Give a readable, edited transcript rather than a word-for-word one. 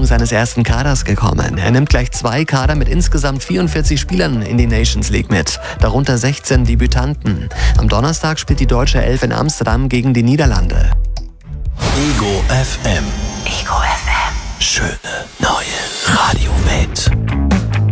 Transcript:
Bestätigung seines ersten Kaders gekommen. Er nimmt gleich 2 Kader mit insgesamt 44 Spielern in die Nations League mit, darunter 16 Debütanten. Am Donnerstag spielt die deutsche Elf in Amsterdam gegen die Niederlande. Ego FM.